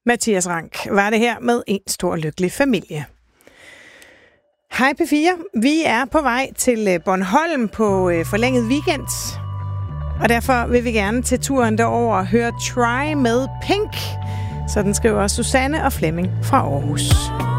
Mathias Rank var det her med En stor lykkelig familie. Hej P4. Vi er på vej til Bornholm på forlænget weekend. Og derfor vil vi gerne til turen derover og høre Try med Pink. Sådan skriver Susanne og Flemming fra Aarhus.